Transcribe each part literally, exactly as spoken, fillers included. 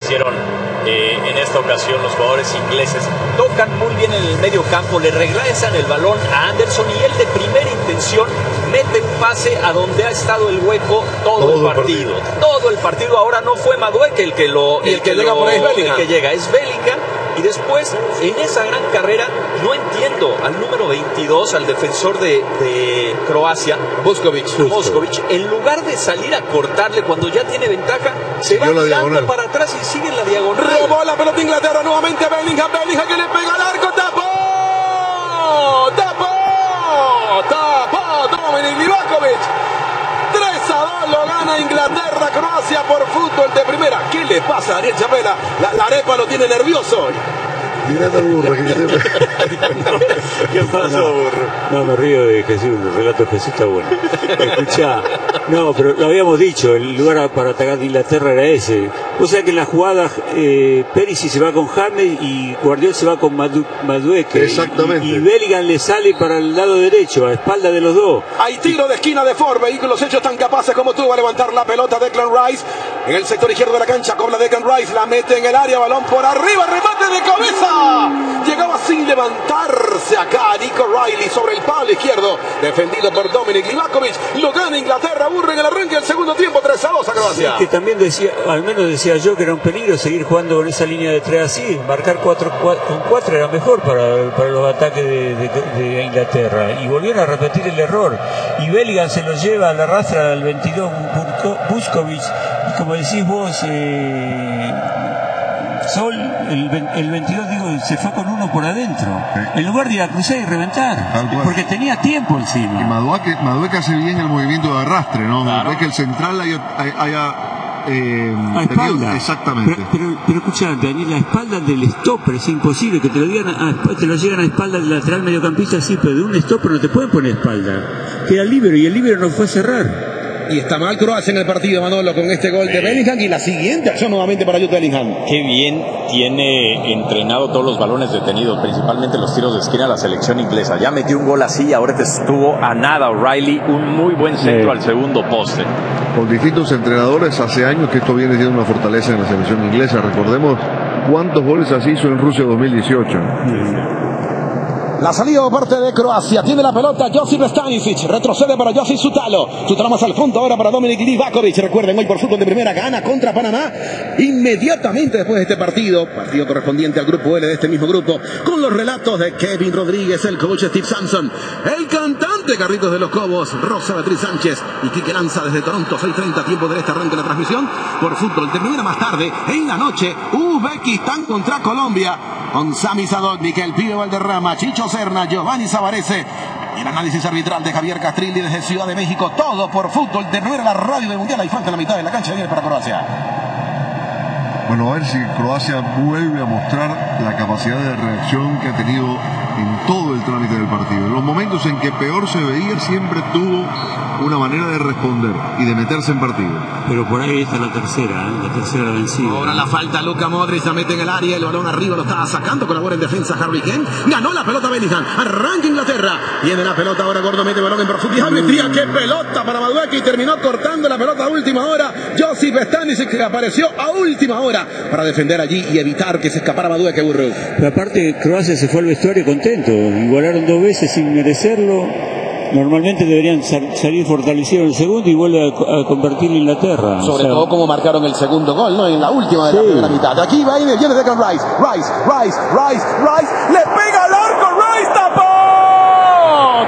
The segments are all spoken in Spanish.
hicieron eh, en esta ocasión los jugadores ingleses. Tocan muy bien en el medio campo, le regresan el balón a Anderson y él de primera intención mete un pase a donde ha estado el hueco todo, todo el partido. partido. Todo el partido. Ahora no fue Madueke el que lo y el, el que, que llega lo, por ahí es Bellingham. El que llega es Bellingham. Y después, en esa gran carrera, no entiendo al número veintidós, al defensor de, de Croacia, Buskovic. Buskovic, en lugar de salir a cortarle cuando ya tiene ventaja, se va tirando para atrás y sigue en la diagonal. Robó la pelota Inglaterra nuevamente Bellingham, Bellingham que le pega al arco, tapó, tapó, tapó, Dominic Livakovic. tres a dos lo gana Inglaterra, Croacia por fútbol de primera. ¿Qué le pasa a Daniel Chapela? La, la arepa lo tiene nervioso. Mirá al burro. Que ¿Qué pasó, burro? No, me río de Jesús, el relato de Jesús está bueno. Escuchá, no, pero lo habíamos dicho, el lugar para atacar de Inglaterra era ese. O sea que en la jugada eh, Perisic se va con James y Guardiola se va con Madu Madueke. Exactamente. Y, y Bellingham le sale para el lado derecho, a espalda de los dos. Hay tiro de esquina de Ford, vehículos hechos tan capaces como tú. Va a levantar la pelota Declan Rice en el sector izquierdo de la cancha. Cobra Declan Rice, la mete en el área, balón por arriba, remate de cabeza. Llegaba sin levantarse acá Nico Riley sobre el palo izquierdo, defendido por Dominic Livakovic. Lo gana Inglaterra, burra en el arranque del segundo tiempo, tres a dos a Croacia. Sí, que también decía, al menos decía yo que era un peligro seguir jugando con esa línea de tres así. Marcar cuatro, cuatro, con cuatro era mejor para, para los ataques de, de, de Inglaterra. Y volvieron a repetir el error. Y Bellingham se lo lleva a la rastra al veintidós Buskovic. Y como decís vos, eh, Sol, el, el veintidós, digo, se fue con uno por adentro. Sí. En lugar de ir a cruzar y reventar. Porque tenía tiempo encima. Y Madueke, Madueke hace bien el movimiento de arrastre, ¿no? Claro. Es que el central haya... haya eh, a espalda. Tenido, exactamente. Pero, pero, pero escuchá, Daniel, la espalda del stopper es imposible que te lo digan a, te lo llegan a espalda del lateral mediocampista, sí, pero de un stopper no te pueden poner espalda. Queda libero y el libero no fue a cerrar. Y está mal Croacia en el partido, Manolo, con este gol de Bellingham. Y la siguiente acción nuevamente para Jude Bellingham. Qué bien tiene entrenado todos los balones detenidos, principalmente los tiros de esquina, la selección inglesa. Ya metió un gol así, ahora te estuvo a nada O'Reilly, un muy buen centro sí. al segundo poste. Con distintos entrenadores, hace años que esto viene siendo una fortaleza en la selección inglesa. Recordemos cuántos goles así hizo en Rusia dos mil dieciocho. Sí. La salida por parte de Croacia. Tiene la pelota Josip Stanisic. Retrocede para Josip Sutalo. Sutalo más al fondo ahora para Dominic Livakovic. Recuerden, hoy por fútbol de primera gana contra Panamá. Inmediatamente después de este partido, partido correspondiente al grupo L de este mismo grupo, con los relatos de Kevin Rodríguez, el coach Steve Sampson, el cantante Carritos de los Cobos, Rosa Beatriz Sánchez y Quique Lanza desde Toronto. seis treinta tiempo de este arranque de la transmisión por fútbol de primera. Más tarde, en la noche, Uzbekistán contra Colombia, con Sami Sadovnik, el pibe Valderrama, Chicho Serna, Giovanni Savarese, el análisis arbitral de Javier Castrilli desde Ciudad de México. Todo por fútbol de primera, la radio del mundial. Hay falta en la mitad de la cancha, viene para Croacia. Bueno, a ver si Croacia vuelve a mostrar la capacidad de reacción que ha tenido en todo el trámite del partido. En los momentos en que peor se veía, siempre tuvo una manera de responder y de meterse en partido. Pero por ahí está la tercera, ¿eh? La tercera la vencida. Ahora la falta, Luka Modric se mete en el área, el balón arriba lo estaba sacando, colabora en defensa Harry Kane, ganó la pelota Bellingham, arranca Inglaterra, viene la pelota ahora, Gordo mete balón en profundidad, metría, qué pelota para Madueke y terminó cortando la pelota a última hora. Josip Stanisic que apareció a última hora para defender allí y evitar que se escapara Madueke, burro. Pero aparte Croacia se fue al vestuario contento, igualaron dos veces sin merecerlo. Normalmente deberían sal salir fortalecidos en el segundo y vuelve a, a convertirlo en Inglaterra. Sobre o sea, todo como marcaron el segundo gol, ¿no? En la última de sí. la primera mitad. De aquí va y viene Declan Rice. Rice, Rice, Rice, Rice. Le pega al arco. Rice tapó.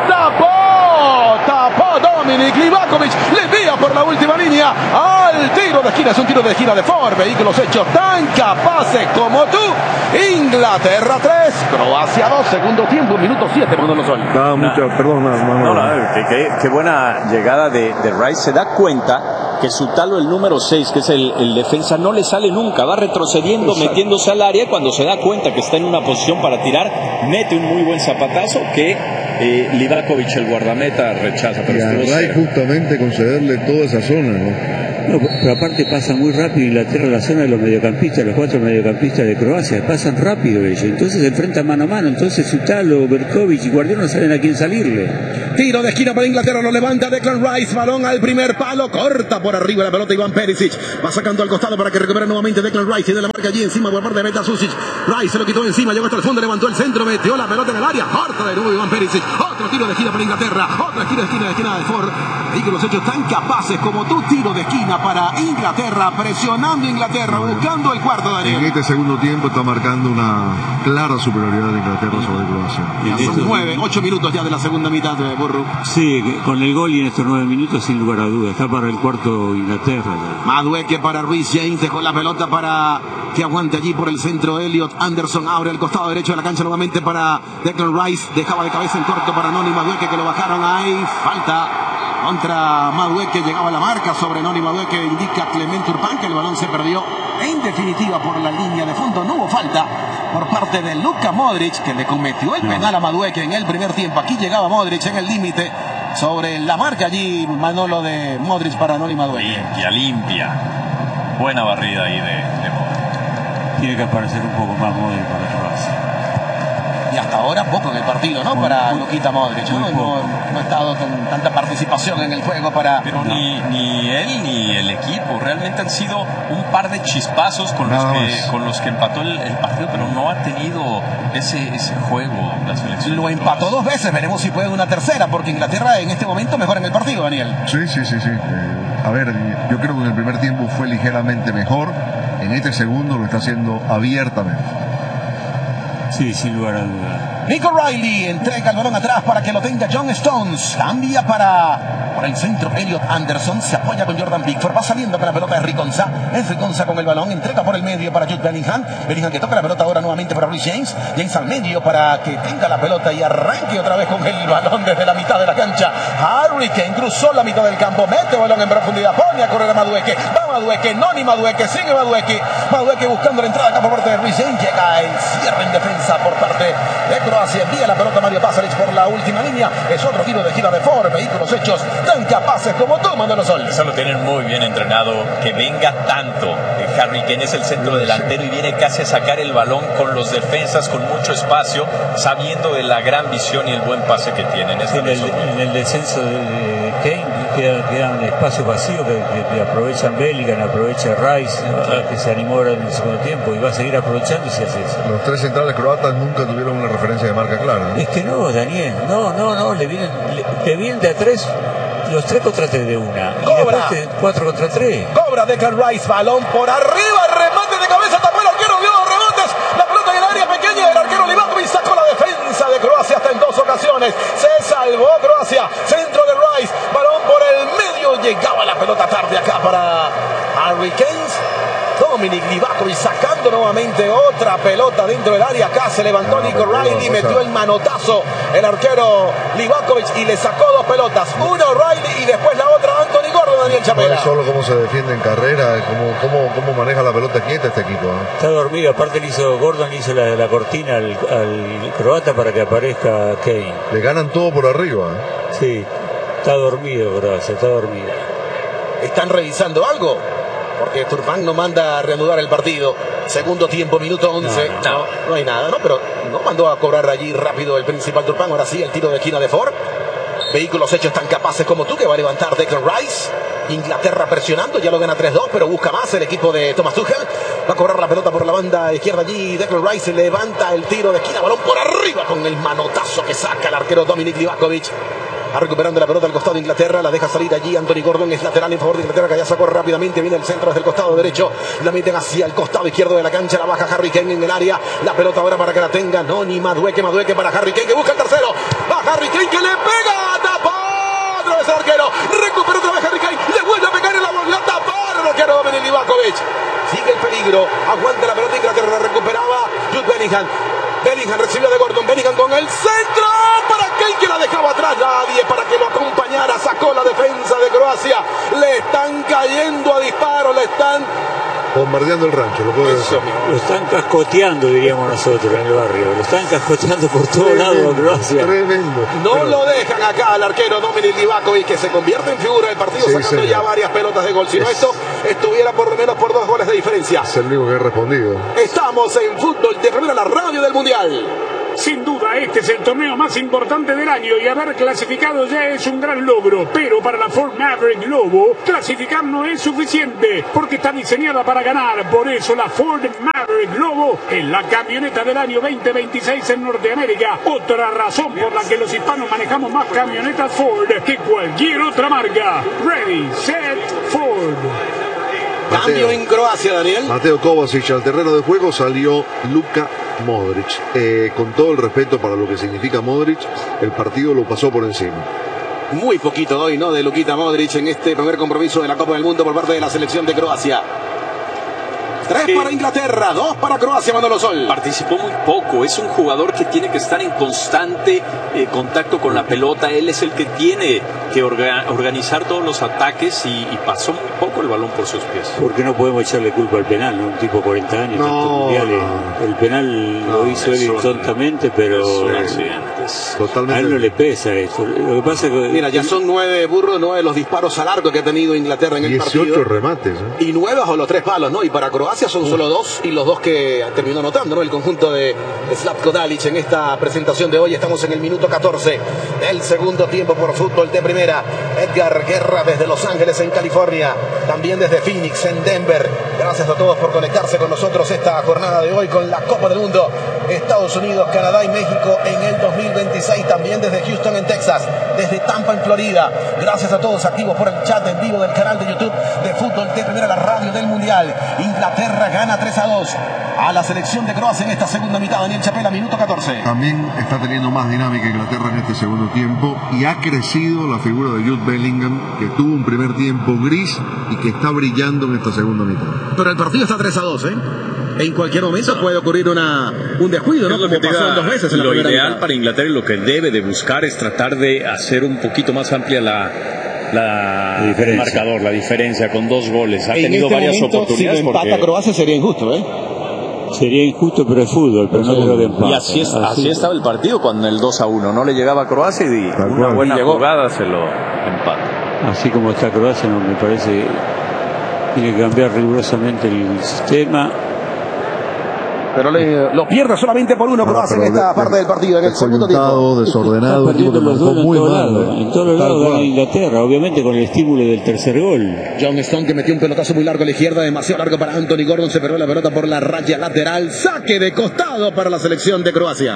Tapó. Tapó Dominic Livakovic. Le envía por la última línea al tiro de esquina. Es un tiro de esquina de Ford. Vehículos hechos tan capaces como tú. Inglaterra tres, Croacia dos, segundo tiempo, minuto siete, Manolo Sol. Da mucha, nah. perdón, no, no, no, no, que, que, que buena llegada de, de Rice. Se da cuenta que Sutalo, el número seis, que es el, el defensa, no le sale nunca, va retrocediendo, Exacto. metiéndose al área. Cuando se da cuenta que está en una posición para tirar, mete un muy buen zapatazo que eh, Livakovic, el guardameta, rechaza. Pero y a Rice justamente concederle toda esa zona, ¿no? No, pero aparte pasa muy rápido Inglaterra, la zona de los mediocampistas, los cuatro mediocampistas de Croacia, pasan rápido ellos, entonces se enfrentan mano a mano, entonces Sutalo, Berkovic y Guardiola no saben a quién salirle. Tiro de esquina para Inglaterra, lo levanta Declan Rice, balón al primer palo, corta por arriba la pelota Iván Perisic, va sacando al costado para que recupere nuevamente Declan Rice, tiene la marca allí encima por parte de Meta Susic, Rice se lo quitó encima, llegó hasta el fondo, levantó el centro, metió la pelota en el área, corta de nuevo Iván Perisic, otro tiro de esquina para Inglaterra, otra esquina de esquina de esquina de Ford, y que los hechos tan capaces como tu tiro de esquina para Inglaterra, presionando Inglaterra, buscando el cuarto, Daniel. En este segundo tiempo está marcando una clara superioridad de Inglaterra sobre Croacia. Ya son nueve, ocho minutos ya de la segunda mitad de Burru. Sí, con el gol y en estos nueve minutos sin lugar a dudas, está para el cuarto Inglaterra. Madueke para Ruiz James, dejó la pelota para que aguante allí por el centro Elliot Anderson, abre el costado derecho de la cancha nuevamente para Declan Rice, dejaba de cabeza en corto para Noni Madueke que lo bajaron ahí, falta contra Madueke, llegaba la marca sobre Noni Madueke, indica Clement Turpin que el balón se perdió en definitiva por la línea de fondo, no hubo falta por parte de Luka Modric que le cometió el penal a Madueke en el primer tiempo, aquí llegaba Modric en el límite sobre la marca allí Manolo de Modric para Noni Madueke. Limpia, limpia, buena barrida ahí de, de Modric. Tiene que aparecer un poco más Modric para Croacia. Y hasta ahora poco en el partido, ¿no? Muy, para muy, Luquita Modric, ¿no? No, no ha estado con tanta participación en el juego para... Pero no. ni, ni él ni el equipo, realmente han sido un par de chispazos con, los Nada que, más. con los que empató el, el partido, pero no ha tenido ese, ese juego la selección. Lo empató dos veces, veremos si puede una tercera, porque Inglaterra en este momento mejora en el partido, Daniel. Sí, sí, sí, sí. Eh, a ver, yo creo que en el primer tiempo fue ligeramente mejor. En este segundo lo está haciendo abiertamente. Sí, sin lugar a dudas. Nico Riley entrega el balón atrás para que lo tenga John Stones. Cambia para, para el centro Elliot Anderson. Se apoya con Jordan Pickford. Va saliendo con la pelota de Riconza. Es Riconza con el balón. Entrega por el medio para Jude Bellingham. Bellingham que toca la pelota ahora nuevamente para Reece James. James al medio para que tenga la pelota y arranque otra vez con el balón desde la mitad de la cancha. Harry Kane cruzó la mitad del campo. Mete el balón en profundidad. Pone a correr a Madueke. Va Madueke. Noni Madueke. Sigue Madueke. Madueke buscando la entrada acá por parte de Reece James. Llega el cierre en defensa por parte de Croacia, envía la pelota Mario Pasalic por la última línea, es otro tiro de gira de Ford, vehículos hechos tan capaces como tú, Manolo Sol. Eso lo tienen muy bien entrenado, que venga tanto. Harry Kane es el centro delantero y viene casi a sacar el balón con los defensas, con mucho espacio, sabiendo de la gran visión y el buen pase que tienen. Es En el, en el descenso de, de Kane queda, queda un espacio vacío que, que, que aprovechan Bellingham, aprovecha Rice, ¿no? Que se animó ahora en el segundo tiempo y va a seguir aprovechando si hace eso. Los tres centrales croatas nunca tuvieron una referencia de marca clara, ¿no? Es que no, Daniel, no, no, no, le vienen, le, le vienen de a tres, los tres contra tres de una, y Cobra. después de cuatro contra tres. Cobra Declan Rice, balón por arriba, remate de cabeza, tapó el arquero, dio dos rebotes, la pelota en el área pequeña del arquero Livakovic sacó la defensa de Croacia hasta en dos ocasiones, se salvó Croacia, centro de Rice, balón por el medio, llegaba la pelota tarde acá para Harry Kane. Dominic Livakovic sacando nuevamente otra pelota dentro del área. Acá se levantó no, Nico Riley, metió el manotazo el arquero Livakovic y le sacó dos pelotas. Uno Riley y después la otra Anthony Gordon, Daniel Chapela. No es solo cómo se defiende en carrera, cómo, cómo, cómo maneja la pelota quieta este equipo, ¿eh? Está dormido, aparte le hizo Gordon, le hizo la, la cortina al, al croata para que aparezca Kane. Le ganan todo por arriba, ¿eh? Sí, está dormido Croacia, está dormido. ¿Están revisando algo? Porque Turpin no manda a reanudar el partido. Segundo tiempo, minuto once. No, no, no, no hay nada, ¿no? Pero no mandó a cobrar allí rápido el principal Turpin. Ahora sí, el tiro de esquina de Ford. Vehículos hechos tan capaces como tú, que va a levantar Declan Rice. Inglaterra presionando, ya lo gana tres dos, pero busca más el equipo de Thomas Tuchel. Va a cobrar la pelota por la banda izquierda allí. Declan Rice levanta el tiro de esquina, balón por arriba con el manotazo que saca el arquero Dominic Livakovic. Va recuperando la pelota al costado de Inglaterra, la deja salir allí Anthony Gordon, es lateral en favor de Inglaterra, que ya sacó rápidamente, viene el centro desde el costado derecho, la meten hacia el costado izquierdo de la cancha, la baja Harry Kane en el área, la pelota ahora para que la tenga Noni Madueke, Madueke para Harry Kane, que busca el tercero, va Harry Kane, que le pega, tapó, otra vez el arquero, recupera otra vez Harry Kane, le vuelve a pegar en la bola, tapó el arquero Dominic Livakovic, sigue el peligro, aguanta la pelota Inglaterra, la recuperaba Jude Bellingham. Bellingham recibió de Gordon, Bellingham con el centro para Kane, que la dejaba atrás, nadie para que lo acompañara, sacó la defensa de Croacia, le están cayendo a disparos, le están Bombardeando el rancho, lo puedo decir. Lo están cascoteando, diríamos nosotros en el barrio. Lo están cascoteando por todos lados a Croacia. Tremendo. No Pero, lo dejan acá al arquero Dominic Livakovic, que se convierte en figura del partido, Sí, sacando señor. ya varias pelotas de gol. Si no, Es- esto estuviera por lo menos por dos goles de diferencia. es el único que ha respondido. Estamos en Fútbol de Primera, la radio del Mundial. Sin duda, este es el torneo más importante del año y haber clasificado ya es un gran logro. Pero para la Ford Maverick Lobo, clasificar no es suficiente porque está diseñada para ganar. Por eso la Ford Maverick Lobo es la camioneta del año veinte veintiséis en Norteamérica. Otra razón por la que los hispanos manejamos más camionetas Ford que cualquier otra marca. Ready, set, Ford. Cambio en Croacia, Daniel. Mateo Kovacic al terreno de juego, salió Luka Modric. Eh, con todo el respeto para lo que significa Modric, el partido lo pasó por encima. Muy poquito hoy, ¿no? De Luka Modric en este primer compromiso de la Copa del Mundo por parte de la selección de Croacia. Tres Sí. para Inglaterra, dos para Croacia, Manolo Sol. Participó muy poco, es un jugador que tiene que estar en constante eh, contacto con la pelota, él es el que tiene que orga- organizar todos los ataques y, y pasó muy poco el balón por sus pies. Porque no podemos echarle culpa al penal, ¿no? Un tipo de cuarenta años, No, tantos mundiales. no. El penal No, lo hizo es él un- tontamente, pero es un eh, accidente. Es- a Totalmente. él no le pesa eso. Lo que pasa es que Mira, ya son nueve burros, nueve los disparos al arco que ha tenido Inglaterra en el dieciocho partido. remates. ¿eh? Y nueve bajo los tres palos, ¿no? Y para Croacia son solo dos, y los dos que terminó anotando, ¿no? El conjunto de Slavko Dalic en esta presentación de hoy. Estamos en el minuto catorce del segundo tiempo por Fútbol de Primera. Edgar Guerra desde Los Ángeles, en California. También desde Phoenix, en Denver. Gracias a todos por conectarse con nosotros esta jornada de hoy con la Copa del Mundo. Estados Unidos, Canadá y México en el dos mil veintiséis. También desde Houston, en Texas. Desde Tampa, en Florida. Gracias a todos activos por el chat en vivo del canal de YouTube de Fútbol de Primera, la radio del Mundial. Inglaterra gana tres a dos a la selección de Croacia en esta segunda mitad. Daniel Chapela, minuto catorce. También está teniendo más dinámica Inglaterra en este segundo tiempo y ha crecido la figura de Jude Bellingham, que tuvo un primer tiempo gris y que está brillando en esta segunda mitad. Pero el partido está tres a dos, ¿eh? En cualquier momento puede ocurrir una, un descuido, ¿no? Es lo Como que te pasó da- en dos veces en la lo primera ideal mitad. para Inglaterra y lo que debe de buscar es tratar de hacer un poquito más amplia la, la, La diferencia. el marcador, la diferencia con dos goles. Ha En tenido este varias momento, oportunidades si lo empata porque- Croacia sería injusto, ¿eh? sería injusto, pero es fútbol, pero no creo que empate. y así, es- así estaba el partido cuando el dos a uno no le llegaba a Croacia y Tal una cual. buena Y llegó. jugada se lo empata. Así como está Croacia, no, me parece que tiene que cambiar rigurosamente el sistema. Pero le, lo pierde solamente por uno Ah, Croacia en pero esta de- parte del partido, en el segundo desorientado, tiempo. desordenado, Está un tipo perdiendo que los marcó duelos en muy todos mal. lados. ¿eh? En todos los Tal lados cual. gana Inglaterra, obviamente con el estímulo del tercer gol. John Stone, que metió un pelotazo muy largo a la izquierda, demasiado largo para Anthony Gordon, se perdió la pelota por la raya lateral. Saque de costado para la selección de Croacia.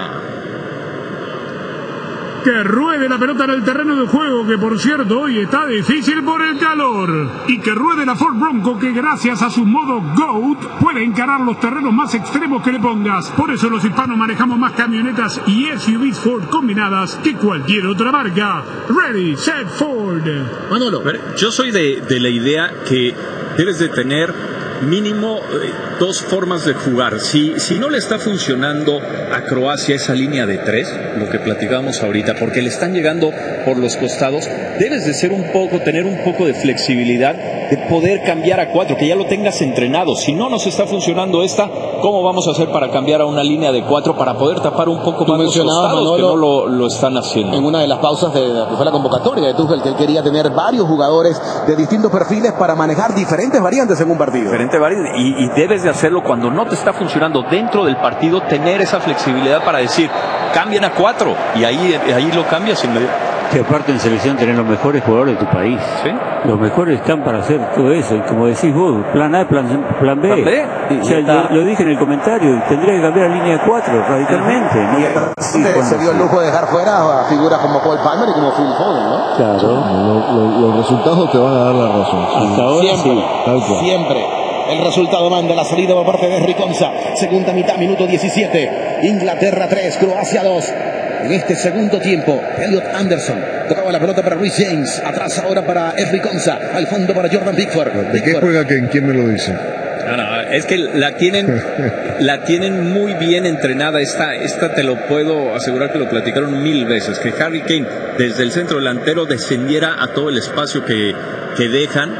Que ruede la pelota en el terreno de juego, que por cierto hoy está difícil por el calor. Y que ruede la Ford Bronco, que gracias a su modo GOAT puede encarar los terrenos más extremos que le pongas. Por eso los hispanos manejamos más camionetas y S U Vs Ford combinadas que cualquier otra marca. Ready, set, Ford. Manolo. Pero yo soy de, de la idea que debes de tener mínimo eh, dos formas de jugar. Si, si no le está funcionando a Croacia esa línea de tres, lo que platicábamos ahorita, porque le están llegando por los costados, debes de ser un poco, tener un poco de flexibilidad de poder cambiar a cuatro, que ya lo tengas entrenado. Si no nos está funcionando esta, ¿cómo vamos a hacer para cambiar a una línea de cuatro para poder tapar un poco Tú más los mencionabas, costados que Manolo, no lo, lo están haciendo? En una de las pausas de lo que fue la convocatoria de Tuchel, que él quería tener varios jugadores de distintos perfiles para manejar diferentes variantes en un partido. Diferente variedad, y, y debes de hacerlo cuando no te está funcionando dentro del partido, tener esa flexibilidad para decir, cambien a cuatro, y ahí, ahí lo cambias inmediatamente. Que aparte en selección tenés los mejores jugadores de tu país. ¿Sí? Los mejores están para hacer todo eso. Y como decís vos, plan A, plan, plan B. Plan B, O sea, está. lo, lo dije en el comentario, tendría que cambiar la línea de cuatro radicalmente. ¿no? Sí, se, cuando- se dio el lujo de dejar fuera a figuras como Paul Palmer y como Phil Foden, ¿no? Claro. Lo- lo- los resultados te van a dar la razón. Hasta ahora Siempre, sí. Tal cual. siempre. El resultado manda la salida por parte de Riconza. Segunda mitad, minuto diecisiete. Inglaterra tres, Croacia dos. En este segundo tiempo, Elliot Anderson tocaba la pelota para Rhys James. Atrás ahora para F. Conza. Al fondo para Jordan Pickford. ¿De qué Pickford. juega quién? ¿Quién me lo dice? No, no, es que la tienen, la tienen muy bien entrenada. Esta, esta te lo puedo asegurar que lo platicaron mil veces. Que Harry Kane desde el centro delantero descendiera a todo el espacio que, que dejan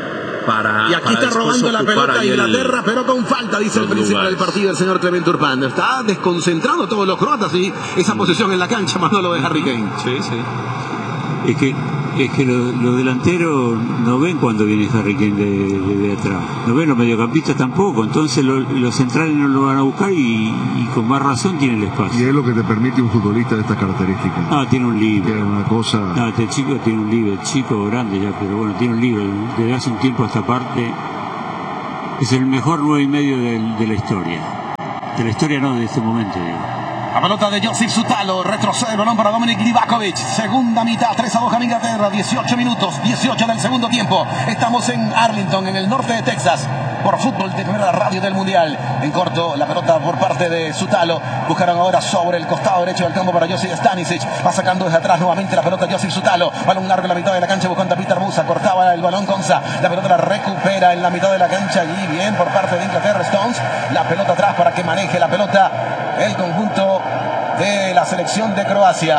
para Y aquí para está robando la pelota el, Inglaterra, pero con falta, dice el príncipe del partido, el señor Clement Turpin. Está desconcentrado a todos los croatas y esa posesión en la cancha, Manolo, de Harry Kane. Sí, sí. Es que, es que los lo delanteros no ven cuando viene Harry Kane de, de, de atrás. No ven los mediocampistas tampoco. Entonces lo, los centrales no lo van a buscar y, y con más razón tiene el espacio. Y es lo que te permite un futbolista de estas características. Ah, tiene un libro. Tiene una cosa... No, este chico tiene un libro, chico grande ya, pero bueno, tiene un libro. Desde hace un tiempo a esta parte es el mejor nueve y medio de, de la historia. De la historia no, de este momento, digo. La pelota de Josip Sutalo, retrocede el balón para Dominik Livakovic, segunda mitad, tres a dos a Inglaterra, dieciocho minutos, dieciocho del segundo tiempo. Estamos en Arlington, en el norte de Texas, por Fútbol de Primera, Radio del Mundial. En corto, la pelota por parte de Sutalo, buscaron ahora sobre el costado derecho del campo para Josip Stanisic, va sacando desde atrás nuevamente la pelota Josip Sutalo, balón largo en la mitad de la cancha buscando a Peter Musa, cortaba el balón Konsa, la pelota la recupera en la mitad de la cancha y bien por parte de Inglaterra, Stones, la pelota atrás para que maneje la pelota el conjunto de la selección de Croacia.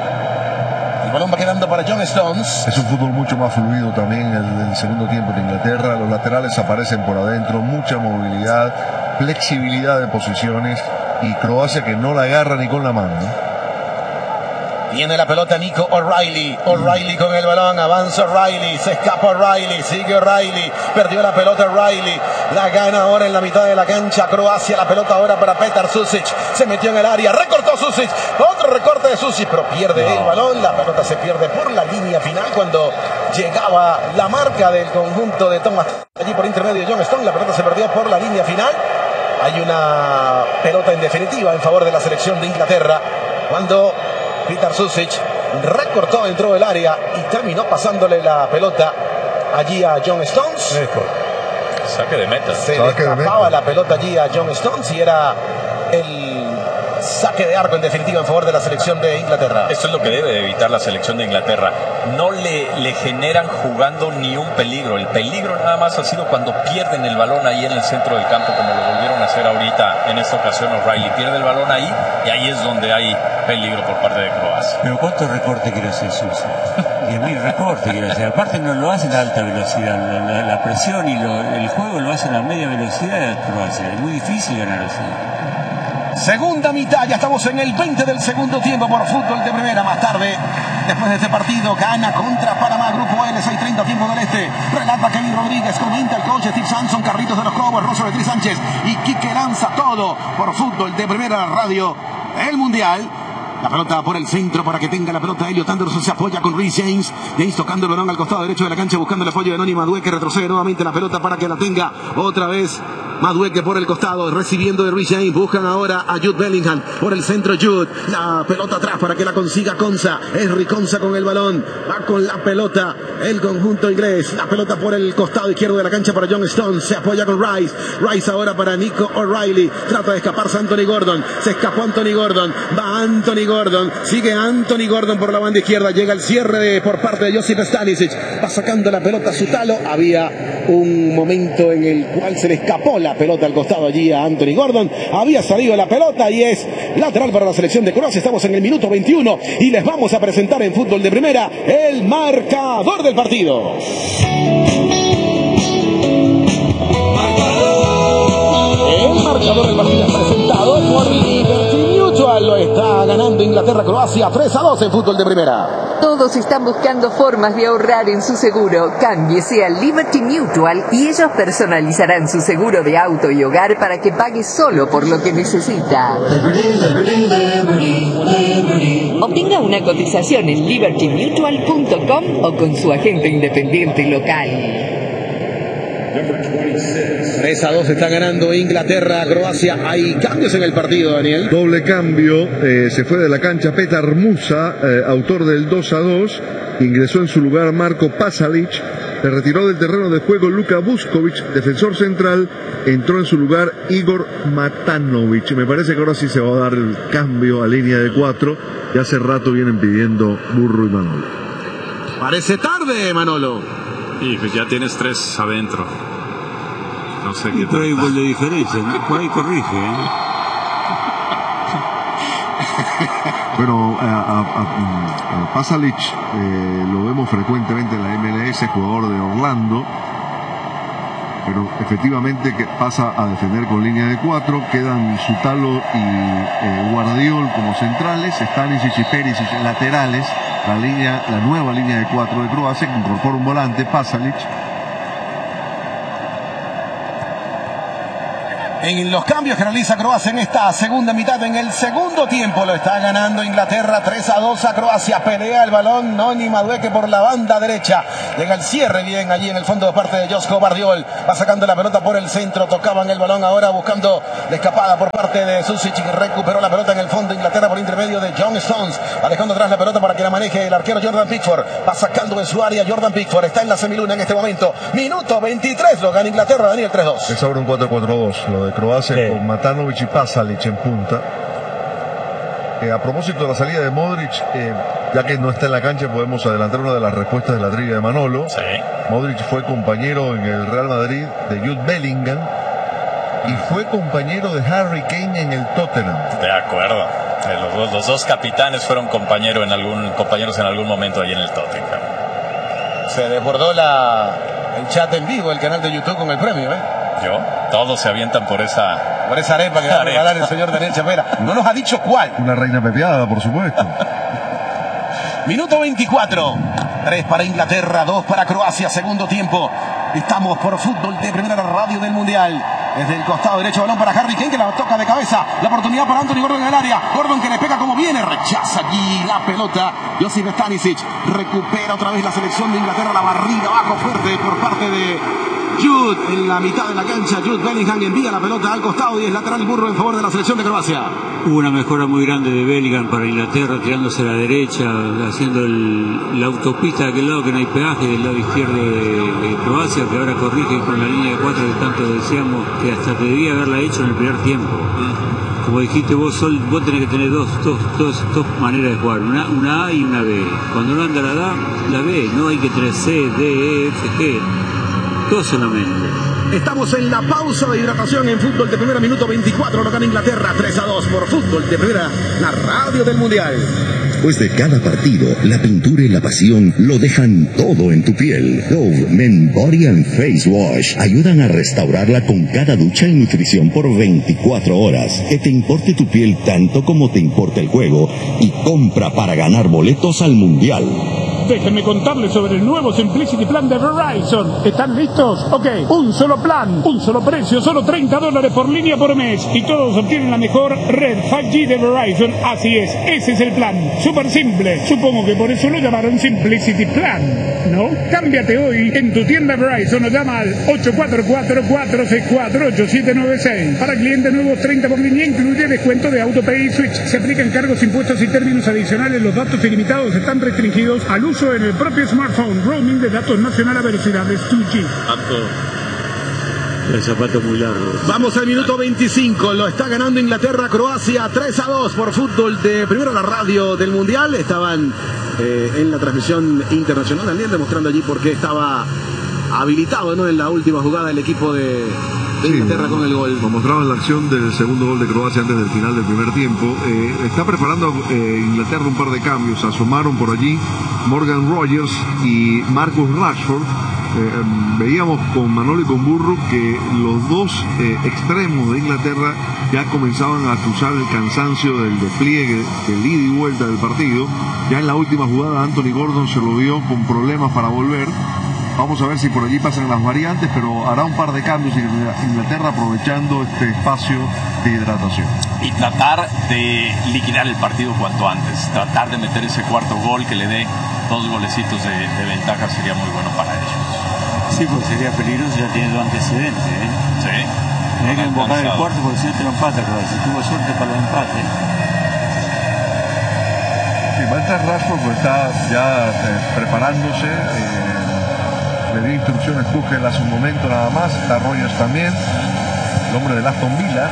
El balón va quedando para John Stones. Es un fútbol mucho más fluido también el, el segundo tiempo de Inglaterra. Los laterales aparecen por adentro, mucha movilidad, flexibilidad de posiciones y Croacia que no la agarra ni con la mano, ¿no? Viene la pelota Nico O'Reilly. O'Reilly con el balón. Avanza O'Reilly. Se escapa O'Reilly. Sigue O'Reilly. Perdió la pelota O'Reilly. La gana ahora en la mitad de la cancha Croacia. La pelota ahora para Petar Susic. Se metió en el área. Recortó Susic. Otro recorte de Susic. Pero pierde no. el balón. La pelota se pierde por la línea final cuando llegaba la marca del conjunto de Thomas. Allí por intermedio de John Stone. La pelota se perdió por la línea final. Hay una pelota en definitiva en favor de la selección de Inglaterra. Cuando Petar Susic recortó, entró el área y terminó pasándole la pelota allí a John Stones. Saque de meta. Se saque le escapaba la pelota allí a John Stones y era el saque de arco en definitiva en favor de la selección de Inglaterra. Esto es lo que debe evitar la selección de Inglaterra. No le, le generan jugando ni un peligro. El peligro nada más ha sido cuando pierden el balón ahí en el centro del campo, como lo volvieron a hacer ahorita en esta ocasión O'Reilly. Pierde el balón ahí y ahí es donde hay peligro por parte de Croacia. Pero ¿cuánto recorte quiere hacer Susi? diez mil recorte quiere hacer. Aparte no lo hacen a alta velocidad. La, la, la presión y lo, el juego lo hacen a media velocidad de Croacia. Es muy difícil ganar así. Segunda mitad, ya estamos en el veinte del segundo tiempo por Fútbol de Primera. Más tarde, después de este partido, Ghana contra Panamá, Grupo L, seis treinta, tiempo del Este. Relata Kevin Rodríguez, comenta el coach Steve Sampson, Carlitos de los Cobos, Rosso de Tri Sánchez y Quique lanza todo por Fútbol de Primera, Radio El Mundial. La pelota por el centro para que tenga la pelota Elliot Anderson, se apoya con Reece James. James tocando el balón al costado derecho de la cancha buscando el apoyo de Noni Madueke, retrocede nuevamente la pelota para que la tenga otra vez Madueke por el costado, recibiendo de Reece James. Buscan ahora a Jude Bellingham por el centro. Jude, la pelota atrás para que la consiga Konsa. Henry Konsa con el balón, va con la pelota el conjunto inglés. La pelota por el costado izquierdo de la cancha para John Stones, se apoya con Rice. Rice ahora para Nico O'Reilly, trata de escaparse Anthony Gordon, se escapó Anthony Gordon, va Anthony Gordon, sigue Anthony Gordon por la banda izquierda, llega el cierre de, por parte de Josip Stanisic, va sacando la pelota Sutalo. Había un momento en el cual se le escapó la pelota al costado allí a Anthony Gordon, había salido la pelota y es lateral para la selección de Croacia. Estamos en el minuto veintiuno y les vamos a presentar en Fútbol de Primera el marcador del partido. El marcador del partido es presentado por Liberty Mutual. Lo está ganando Inglaterra-Croacia tres a dos en Fútbol de Primera. Todos están buscando formas de ahorrar en su seguro. Cámbiese a Liberty Mutual y ellos personalizarán su seguro de auto y hogar para que pague solo por lo que necesita. Obtenga una cotización en liberty mutual punto com o con su agente independiente local. tres a dos está ganando Inglaterra, Croacia. Hay cambios en el partido, Daniel. Doble cambio, eh, se fue de la cancha Petar Musa, eh, autor del dos a dos. Ingresó en su lugar Marko Pasalic. Se retiró del terreno de juego Luka Vuskovic, defensor central. Entró en su lugar Igor Matanovic. Me parece que ahora sí se va a dar el cambio a línea de cuatro. Y hace rato vienen pidiendo Burro y Manolo. Parece tarde, Manolo. Y pues ya tienes tres adentro. No sé qué. Pero hay gol de diferencia, ¿no? Por ahí corrige, ¿eh? Bueno, a, a, a, a Pasalic eh, lo vemos frecuentemente en la M L S, jugador de Orlando. pero efectivamente que pasa a defender con línea de cuatro. Quedan Zutalo y eh, Guardiol como centrales, Stanisic y Perisic laterales. La línea, la nueva línea de cuatro de Croacia, que incorpora un volante, Pasalic. En los cambios que realiza Croacia en esta segunda mitad, en el segundo tiempo lo está ganando Inglaterra tres a dos a Croacia. Pelea el balón Noni Madueke por la banda derecha. Llega el cierre bien allí en el fondo de parte de Josko Gvardiol. Va sacando la pelota por el centro. Tocaban el balón ahora buscando la escapada por parte de Susic. Recuperó la pelota en el fondo Inglaterra por intermedio de John Stones. Va dejando atrás la pelota para que la maneje el arquero Jordan Pickford. Va sacando de su área Jordan Pickford. Está en la semiluna en este momento. Minuto veintitrés. Lo gana Inglaterra. Daniel tres dos. Es ahora un cuatro cuatro dos. Lo de Croacia sí, con Matanovic y Pasalic en punta. Eh, a propósito de la salida de Modric, eh, ya que no está en la cancha, podemos adelantar una de las respuestas de la trivia de Manolo. Sí. Modric fue compañero en el Real Madrid de Jude Bellingham y fue compañero de Harry Kane en el Tottenham. De acuerdo. Eh, los, dos, los dos capitanes fueron compañero en algún, compañeros en algún momento allí en el Tottenham. Se desbordó la, el chat en vivo, el canal de YouTube con el premio, ¿eh? Yo, todos se avientan por esa... Por esa arepa que va a regalar el señor Daniel Chapela. No nos ha dicho cuál. Una reina pepeada, por supuesto. Minuto veinticuatro. tres para Inglaterra, dos para Croacia. Segundo tiempo. Estamos por Fútbol de Primera Radio del Mundial. Desde el costado derecho, balón para Harry Kane, que la toca de cabeza. La oportunidad para Anthony Gordon en el área. Gordon que le pega como viene. Rechaza allí la pelota. Josip Stanisic recupera otra vez la selección de Inglaterra. La barriga abajo fuerte por parte de Jude en la mitad de la cancha. Jude Bellingham envía la pelota al costado y es lateral burro en favor de la selección de Croacia. Hubo una mejora muy grande de Bellingham para Inglaterra, tirándose a la derecha, haciendo el, la autopista de aquel lado que no hay peaje, del lado izquierdo de, de Croacia, que ahora corrige con la línea de cuatro que tanto decíamos, que hasta debía haberla hecho en el primer tiempo. Como dijiste vos, Sol, vos tenés que tener dos, dos, dos, dos maneras de jugar, una, una A y una B. Cuando no anda la A, la B, no hay que tener C, D, E, F, G. Todo solamente. Estamos en la pausa de hidratación en Fútbol de Primera, minuto veinticuatro, lo gana Inglaterra tres a dos por Fútbol de Primera, la radio del Mundial. Después de cada partido, la pintura y la pasión lo dejan todo en tu piel. Dove Men Body and Face Wash ayudan a restaurarla con cada ducha y nutrición por veinticuatro horas. Que te importe tu piel tanto como te importa el juego y compra para ganar boletos al Mundial. Déjenme contarles sobre el nuevo Simplicity Plan de Verizon. ¿Están listos? Ok, un solo plan, un solo precio, solo treinta dólares por línea por mes. Y todos obtienen la mejor red cinco G de Verizon. Así es, ese es el plan. Súper simple. Supongo que por eso lo llamaron Simplicity Plan, ¿no? Cámbiate hoy en tu tienda Verizon o llama al ocho cuatro cuatro, cuatro seis cuatro, ocho siete nueve seis. Para clientes nuevos, treinta por línea, incluye descuento de AutoPay y Switch. Se aplican cargos, impuestos y términos adicionales. Los datos ilimitados están restringidos al uso en el propio smartphone. Roaming de datos nacional a velocidades dos G. El zapato muy largo. Vamos al minuto veinticinco. Lo está ganando Inglaterra, Croacia tres a dos por Fútbol de Primera, la radio del Mundial. Estaban eh, en la transmisión internacional también demostrando allí por qué estaba habilitado, ¿no?, en la última jugada el equipo de, de Inglaterra, sí, con el gol. Nos mostraban la acción del segundo gol de Croacia antes del final del primer tiempo. Eh, está preparando eh, Inglaterra un par de cambios. Asomaron por allí Morgan Rogers y Marcus Rashford. Eh, veíamos con Manolo y con Burro que los dos eh, extremos de Inglaterra ya comenzaban a acusar el cansancio del despliegue, del ida y vuelta del partido. Ya en la última jugada Anthony Gordon se lo vio con problemas para volver. Vamos a ver si por allí pasan las variantes, pero hará un par de cambios Inglaterra aprovechando este espacio de hidratación. Y tratar de liquidar el partido cuanto antes. Tratar de meter ese cuarto gol que le dé dos golecitos de, de ventaja sería muy bueno para ellos. Sí, porque sería peligroso, ya tiene dos antecedentes, ¿eh? Sí. Hay que invocar el cuarto porque si no te lo empata, claro. Si tuvo suerte para los empates. Sí, Walter Rashford pues está ya eh, preparándose. Eh, le dio instrucciones Tuchel hace un momento nada más. Está Rogers también, el hombre del Aston Villa.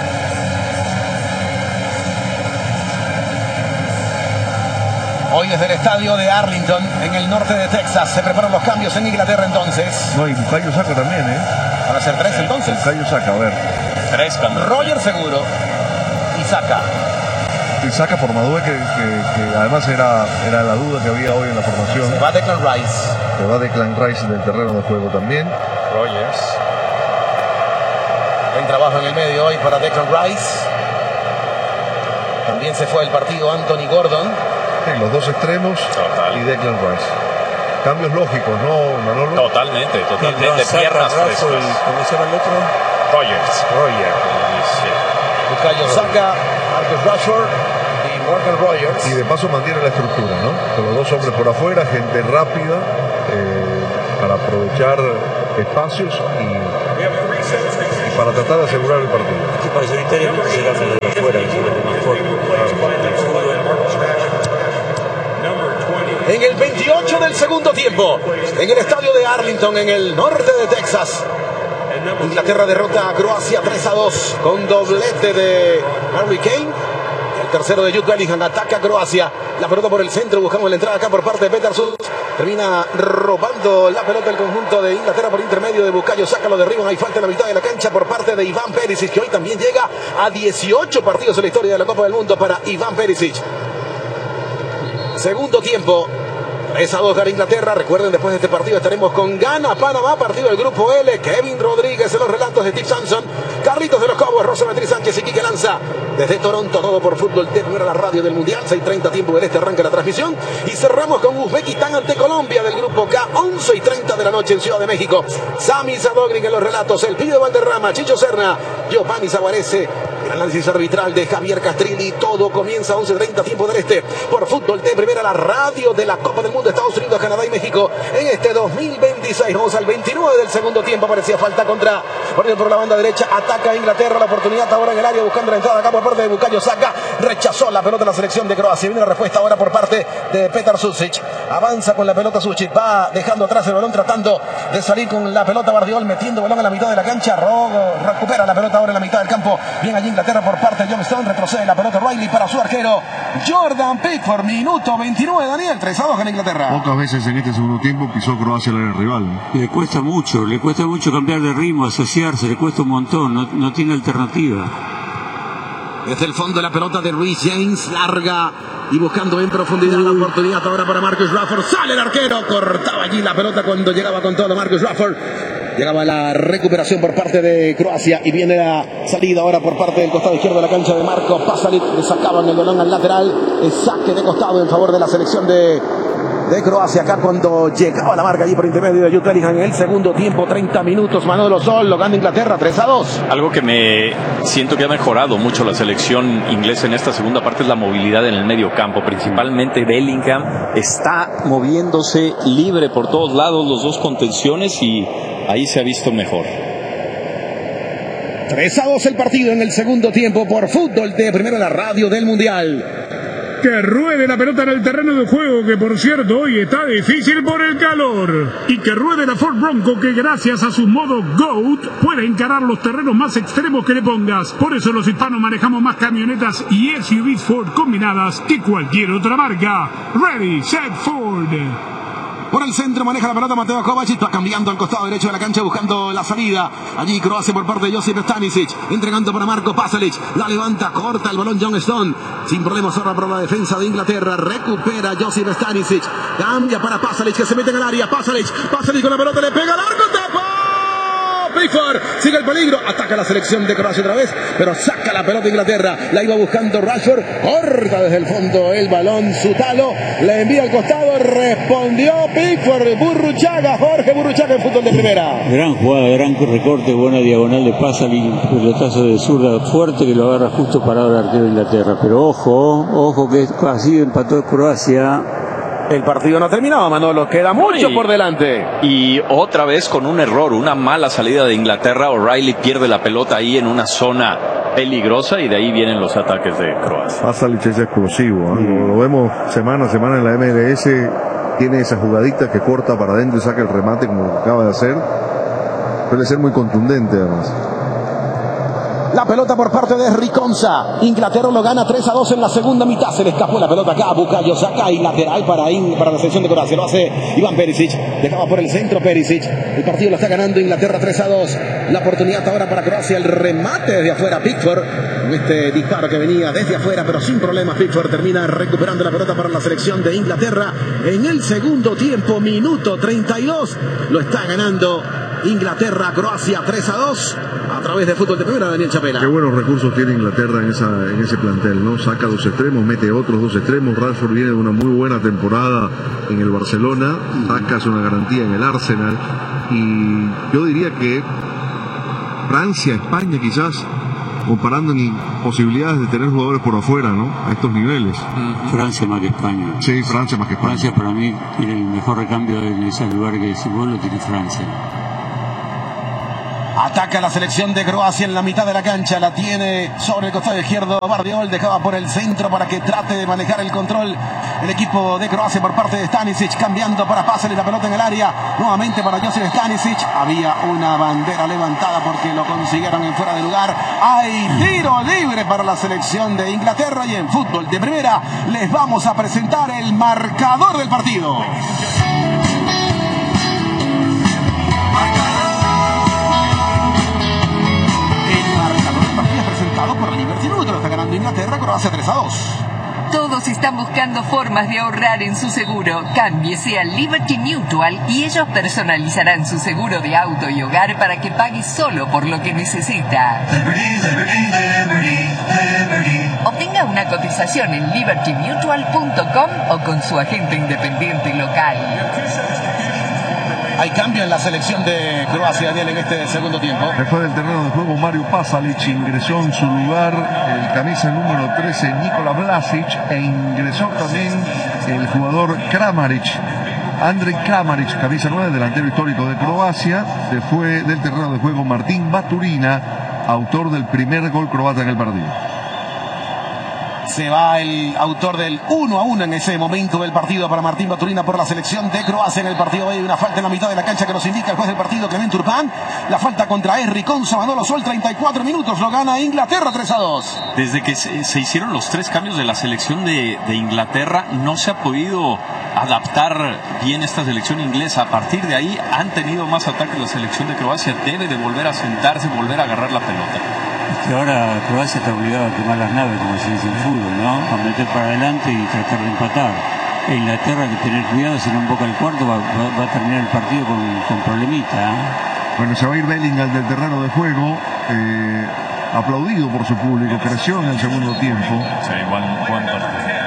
Hoy desde el estadio de Arlington, en el norte de Texas, se preparan los cambios en Inglaterra entonces. No, y Bukayo Saka también, ¿eh? Van a ser tres entonces. Bukayo Saka, a ver. Tres cambios. Roger seguro. Y Saka. Y Saka por Madueke, que, que, que además era, era la duda que había hoy en la formación. Se va Declan Rice. Se va Declan Rice del terreno de juego también. Rogers. Buen trabajo en el medio hoy para Declan Rice. También se fue el partido Anthony Gordon. Sí, los dos extremos. Total. Y Declan Rice. Cambios lógicos, ¿no, Manolo? Totalmente, totalmente. Sí, piernas frescas. ¿Cómo se llama el otro? Rogers. Rogers. Sí. Bukayo Saka, Marcus Rashford y Morgan Rogers. Y de paso mantiene la estructura, ¿no? Con los dos hombres por afuera, gente rápida eh, para aprovechar espacios y, y para tratar de asegurar el partido. Que mayoritariamente se gana de afuera, es lo mejor. En el veintiocho del segundo tiempo, en el estadio de Arlington, en el norte de Texas, Inglaterra derrota a Croacia tres a dos con doblete de Harry Kane. El tercero de Jude Bellingham ataca a Croacia. La pelota por el centro, buscamos la entrada acá por parte de Petar Sus. Termina robando la pelota el conjunto de Inglaterra por intermedio de Bukayo Saka. Lo derriban, hay falta en la mitad de la cancha por parte de Iván Perisic, que hoy también llega a dieciocho partidos en la historia de la Copa del Mundo para Iván Perisic. Segundo tiempo, tres a dos gana Inglaterra. Recuerden, después de este partido estaremos con Ghana, Panamá, partido del grupo L. Kevin Rodríguez en los relatos de Steve Sampson, Carlitos de los Cobos, Rosa Beatriz Sánchez y Quique Lanza. Desde Toronto, todo por Fútbol T, primera la radio del Mundial, seis treinta tiempo del este, arranca la transmisión. Y cerramos con Uzbekistán ante Colombia del grupo K, once y treinta de la noche en Ciudad de México. Sami Zadogrin en los relatos, El Pibe Valderrama, Chicho Serna, Giovanni Zaguarese, el análisis arbitral de Javier Castrilli. Todo comienza a once treinta tiempo del este por Fútbol T, primera la radio de la Copa del Mundo, Estados Unidos, Canadá y México en este dos mil veintiséis. Vamos al veintinueve del segundo tiempo. Parecía falta contra por la banda derecha. Ataca Inglaterra, la oportunidad ahora en el área buscando la entrada acá por parte de Bukayo Saka. Rechazó la pelota la selección de Croacia. Viene la respuesta ahora por parte de Petar Sušić. Avanza con la pelota Sušić. Va dejando atrás el balón, tratando de salir con la pelota Bardiol, metiendo balón en la mitad de la cancha. Rogo recupera la pelota ahora en la mitad del campo. Bien allí Inglaterra por parte de John Stone. Retrocede la pelota Riley para su arquero Jordan Pickford. Minuto veintinueve, Daniel. tres a dos en Inglaterra. Pocas veces en este segundo tiempo pisó Croacia el rival. Le cuesta mucho, le cuesta mucho cambiar de ritmo, asociarse, le cuesta un montón, no, no tiene alternativa. Desde el fondo la pelota de Reece James, larga y buscando en profundidad la oportunidad ahora para Marcus Rashford. Sale el arquero, cortaba allí la pelota cuando llegaba con todo Marcus Rashford. Llegaba la recuperación por parte de Croacia y viene la salida ahora por parte del costado izquierdo de la cancha de Marco Pasalic. Le sacaban el balón al lateral, el saque de costado en favor de la selección de, de Croacia. Acá cuando llegaba la marca allí por intermedio de Jude Bellingham en el segundo tiempo, treinta minutos, Manolo Sol, lo gana Inglaterra tres a dos. Algo que me siento que ha mejorado mucho la selección inglesa en esta segunda parte es la movilidad en el medio campo, principalmente Bellingham está moviéndose libre por todos lados, los dos contenciones, y ahí se ha visto mejor. tres a dos el partido en el segundo tiempo por Fútbol de primero la radio del Mundial. Que ruede la pelota en el terreno de juego, que por cierto hoy está difícil por el calor. Y que ruede la Ford Bronco, que gracias a su modo GOAT puede encarar los terrenos más extremos que le pongas. Por eso los hispanos manejamos más camionetas y S U Vs Ford combinadas que cualquier otra marca. Ready, set, Ford. Por el centro maneja la pelota Mateo Kovacic, va cambiando al costado derecho de la cancha buscando la salida. Allí Croacia por parte de Josip Stanisic, entregando para Marco Pasalic, la levanta, corta el balón John Stone, sin problemas ahora para la defensa de Inglaterra, recupera Josip Stanisic, cambia para Pasalic que se mete en el área, Pasalic, Pasalic con la pelota, le pega largo, tapa. Pickford, sigue el peligro, ataca la selección de Croacia otra vez, pero saca la pelota de Inglaterra, la iba buscando Rashford, corta desde el fondo el balón, Sutalo, le envía al costado, respondió Pickford, Burruchaga, Jorge Burruchaga en fútbol de primera. Gran jugada, gran recorte, buena diagonal de Pasalic, pelotazo de zurda fuerte que lo agarra justo parado el arquero de Inglaterra, pero ojo, ojo que así empató Croacia. El partido no ha terminado, Manolo, queda mucho y, por delante. Y otra vez con un error, una mala salida de Inglaterra. O'Reilly pierde la pelota ahí en una zona peligrosa y de ahí vienen los ataques de Croacia. Pasalic es explosivo, ¿eh? mm. lo, lo vemos semana a semana en la M L S, tiene esa jugadita que corta para adentro y saca el remate como lo acaba de hacer. Puede ser muy contundente además. La pelota por parte de Riconza. Inglaterra lo gana tres a dos en la segunda mitad. Se le escapó la pelota acá a Bukayo Saka y lateral para, In, para la selección de Croacia. Lo hace Iván Perisic. Dejaba por el centro Perisic. El partido lo está ganando Inglaterra tres a dos. La oportunidad ahora para Croacia. El remate desde afuera. Pickford. Con este disparo que venía desde afuera, pero sin problemas. Pickford termina recuperando la pelota para la selección de Inglaterra. En el segundo tiempo, minuto treinta y dos. Lo está ganando Inglaterra, Croacia tres a dos. A través de Fútbol de Primera, Daniel Chapela. Qué buenos recursos tiene Inglaterra en, esa, en ese plantel, ¿no? Saca dos extremos, mete otros dos extremos. Rashford viene de una muy buena temporada en el Barcelona. Saca es una garantía en el Arsenal. Y yo diría que Francia, España quizás, comparando en posibilidades de tener jugadores por afuera, ¿no? A estos niveles. Francia más que España. Sí, Francia más que España. Francia para mí tiene el mejor recambio en ese lugar que si vos lo tiene Francia. Ataca la selección de Croacia en la mitad de la cancha. La tiene sobre el costado izquierdo Gvardiol. Dejaba por el centro para que trate de manejar el control el equipo de Croacia por parte de Stanisic. Cambiando para pasarle la pelota en el área. Nuevamente para Josip Stanisic. Había una bandera levantada porque lo consiguieron en fuera de lugar. Hay tiro libre para la selección de Inglaterra. Y en Fútbol de Primera les vamos a presentar el marcador del partido. Por Liberty Mutual, lo está ganando Inglaterra, Croacia tres a dos. Todos están buscando formas de ahorrar en su seguro. Cámbiese a Liberty Mutual y ellos personalizarán su seguro de auto y hogar para que pague solo por lo que necesita. Obtenga una cotización en liberty mutual punto com o con su agente independiente local. Hay cambio en la selección de Croacia, Daniel, en este segundo tiempo. Después del terreno de juego, Mario Pasalic ingresó en su lugar el camisa número trece, Nikola Vlasic, e ingresó también el jugador Kramaric, Andrej Kramaric, camisa nueve, delantero histórico de Croacia. Se fue del terreno de juego Martín Baturina, autor del primer gol croata en el partido. Se va el autor del uno a uno en ese momento del partido para Martín Baturina por la selección de Croacia. En el partido hay una falta en la mitad de la cancha que nos indica el juez del partido, Clement Turpin. La falta contra Henry Konsa, Manolo Sol, treinta y cuatro minutos, lo gana Inglaterra tres a dos. Desde que se, se hicieron los tres cambios de la selección de, de Inglaterra, no se ha podido adaptar bien esta selección inglesa. A partir de ahí han tenido más ataques la selección de Croacia. Debe de volver a sentarse, volver a agarrar la pelota. Que ahora Croacia está obligado a quemar las naves, como se dice en fútbol, ¿no? A meter para adelante y tratar de empatar. E Inglaterra hay que tener cuidado, si no emboca el cuarto va, va, va a terminar el partido con, con problemita, ¿eh? Bueno, se va a ir Bellingham del terreno de juego, eh, aplaudido por su público, creció en el segundo tiempo. Sí, buen, buen partido.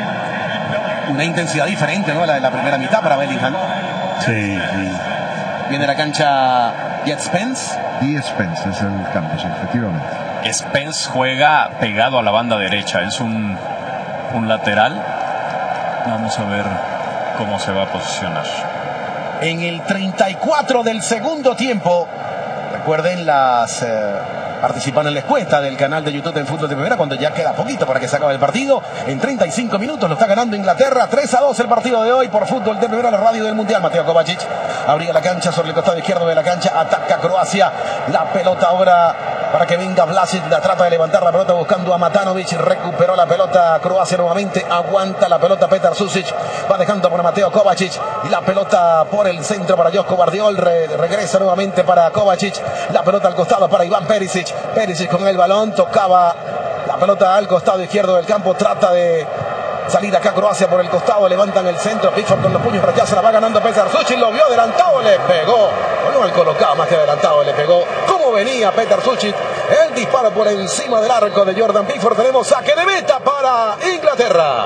Una intensidad diferente, ¿no? La de la primera mitad para Bellingham. Sí, sí. Viene la cancha Jet Spence. Y Spence es el cambio, sí, efectivamente. Spence juega pegado a la banda derecha, es un, un lateral. Vamos a ver cómo se va a posicionar. En el treinta y cuatro del segundo tiempo, recuerden las eh, participan en la encuesta del canal de YouTube en Fútbol de Primera, cuando ya queda poquito para que se acabe el partido. En treinta y cinco minutos lo está ganando Inglaterra, tres a dos el partido de hoy por Fútbol de Primera, la radio del Mundial. Mateo Kovacic abría la cancha sobre el costado izquierdo de la cancha, ataca Croacia, la pelota ahora para que venga Vlasic, la trata de levantar la pelota buscando a Matanovic, recuperó la pelota Croacia nuevamente, aguanta la pelota Petar Susic, va dejando para Mateo Kovacic, y la pelota por el centro para Josko Gvardiol, re, regresa nuevamente para Kovacic, la pelota al costado para Iván Perisic, Perisic con el balón, tocaba la pelota al costado izquierdo del campo, trata de salir acá Croacia por el costado, levantan el centro, Pickford con los puños, rechaza, la va ganando Petar Susic, lo vio adelantado, le pegó, no el colocado más que adelantado, le pegó, ¿cómo venía Petar Susic? El disparo por encima del arco de Jordan Pickford, tenemos saque de meta para Inglaterra.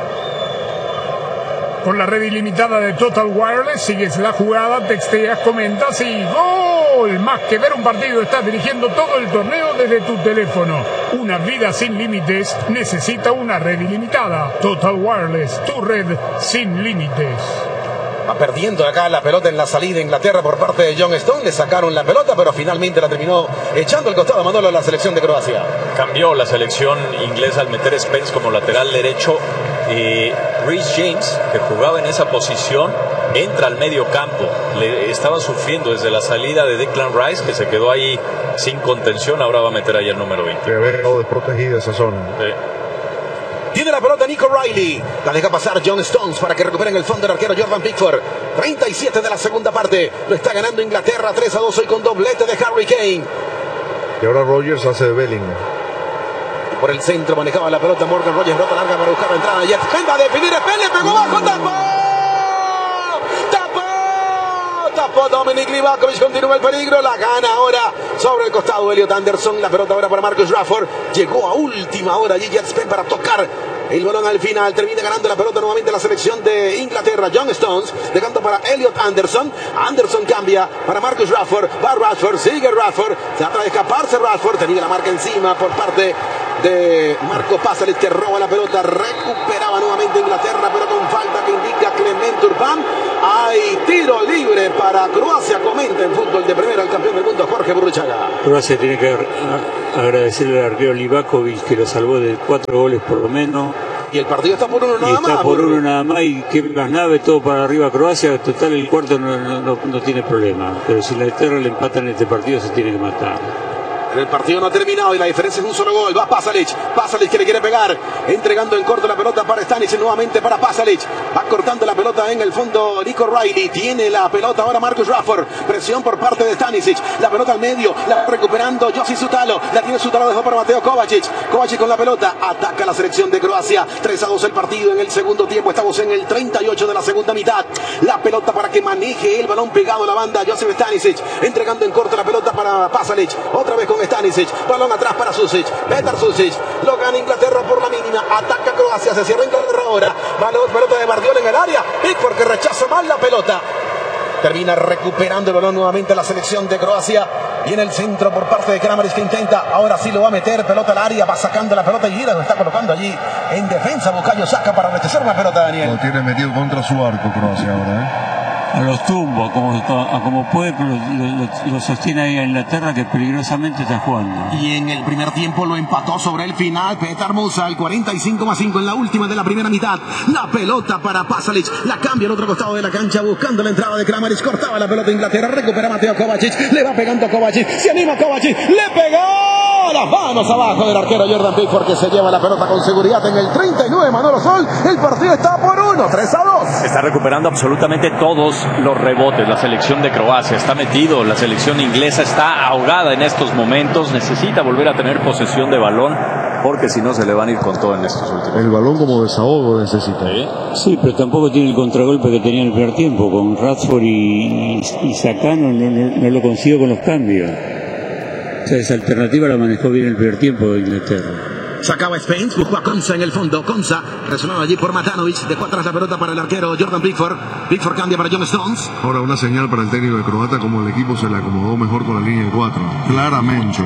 Con la red ilimitada de Total Wireless, sigues la jugada, texteas, comentas y ¡gol! Más que ver un partido, estás dirigiendo todo el torneo desde tu teléfono. Una vida sin límites necesita una red ilimitada. Total Wireless, tu red sin límites. Va perdiendo acá la pelota en la salida de Inglaterra por parte de John Stone. Le sacaron la pelota, pero finalmente la terminó echando el costado Manolo a la selección de Croacia. Cambió la selección inglesa al meter Spence como lateral derecho. Eh, Reece James, que jugaba en esa posición, entra al medio campo. Le estaba sufriendo desde la salida de Declan Rice, que se quedó ahí sin contención. Ahora va a meter ahí el número veinte. Debe haber quedado desprotegida esa zona. Sí. Tiene la pelota Nico Riley. La deja pasar John Stones para que recuperen el fondo del arquero Jordan Pickford. treinta y siete de la segunda parte. Lo está ganando Inglaterra tres a dos hoy con doblete de Harry Kane. Y ahora Rodgers hace de Bellingham. Por el centro manejaba la pelota Morgan Rogers, nota larga para buscar la entrada. Y Spence va a definir, Spence le pegó bajo, tapó. Tapó, campo. Dominik Livakovic continúa el peligro. La gana ahora sobre el costado Elliot Anderson. La pelota ahora para Marcus Rashford. Llegó a última hora allí Jet Spence para tocar el balón al final. Termina ganando la pelota nuevamente la selección de Inglaterra. John Stones dejando para Elliot Anderson. Anderson cambia para Marcus Rashford. Va Rashford, sigue Rashford. Se trata de escaparse Rashford. Tenía la marca encima por parte de Marco Pasalic, que roba la pelota. Recuperaba nuevamente Inglaterra, pero con falta que indica Clement Turpin. Hay tiro libre para Croacia. Comenta en fútbol de primera el campeón del mundo Jorge Burruchaga. Croacia tiene que agradecerle al arquero Livakovic, que lo salvó de cuatro goles por lo menos. Y el partido está por uno nada y más. Está por Burru. uno nada más y que las naves todo para arriba Croacia. Total, el cuarto no, no, no, no tiene problema. Pero si la Inglaterra le empatan en este partido, se tiene que matar. El partido no ha terminado y la diferencia es un solo gol. Va Pasalic, Pasalic que le quiere pegar, entregando en corto la pelota para Stanisic, nuevamente para Pasalic. Va cortando la pelota en el fondo Nico Riley. Tiene la pelota ahora Marcus Rashford. Presión por parte de Stanisic. La pelota al medio, la va recuperando Josip Sutalo. La tiene Sutalo, dejó para Mateo Kovacic. Kovacic con la pelota, ataca la selección de Croacia. tres a dos el partido en el segundo tiempo. Estamos en el treinta y ocho de la segunda mitad. La pelota para que maneje el balón pegado a la banda Josip Stanisic. Entregando en corto la pelota para Pasalic. Otra vez con Stanisic, balón atrás para Susic, Petar Susic, lo gana Inglaterra por la mínima, ataca Croacia, se cierra Inglaterra ahora, balón, pelota de Guardiola en el área, Pickford que rechaza mal la pelota, termina recuperando el balón nuevamente la selección de Croacia, y en el centro por parte de Kramaric que intenta, ahora sí lo va a meter, pelota al área, va sacando la pelota y Gira lo está colocando allí en defensa, Bukayo Saka para rechazar una pelota, Daniel. Lo tiene metido contra su arco Croacia ahora, ¿eh? A los tumbos, como, a como puede, pero lo, lo, lo sostiene ahí a Inglaterra, que peligrosamente está jugando. Y en el primer tiempo lo empató sobre el final Petar Musa, el cuarenta y cinco más cinco en la última de la primera mitad. La pelota para Pasalic, la cambia al otro costado de la cancha, buscando la entrada de Kramaric, cortaba la pelota Inglaterra, recupera Mateo Kovacic, le va pegando Kovacic, se anima Kovacic, le pegó las manos abajo del arquero Jordan Pickford, que se lleva la pelota con seguridad en el treinta y nueve, Manolo Sol, el partido está por uno, tres a dos. Se está recuperando absolutamente todos los rebotes. La selección de Croacia está metido, la selección inglesa está ahogada en estos momentos, necesita volver a tener posesión de balón, porque si no se le van a ir con todo en estos últimos. El balón como desahogo necesita. ¿Sí? Sí, pero tampoco tiene el contragolpe que tenía en el primer tiempo, con Rashford y, y, y Sacano no, no, no lo consiguió con los cambios. O sea, esa alternativa la manejó bien el primer tiempo de Inglaterra. Sacaba Spence, buscó a Konsa en el fondo. Konsa, resonado allí por Matanovic. Dejó atrás la pelota para el arquero Jordan Pickford. Pickford cambia para John Stones. Ahora una señal para el técnico de Croata, como el equipo se le acomodó mejor con la línea de cuatro. Claramente.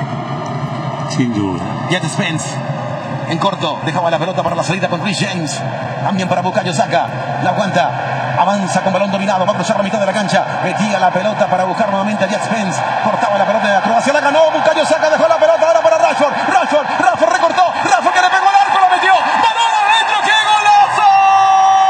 Sin duda. Jet Spence. En corto, dejaba la pelota para la salida con Rhys James. También para Bukayo Saka. La aguanta. Avanza con balón dominado, va a cruzar la mitad de la cancha. Metía la pelota para buscar nuevamente a Jet Spence. Cortaba la pelota de la Croacia, la ganó. Bukayo Saka dejó la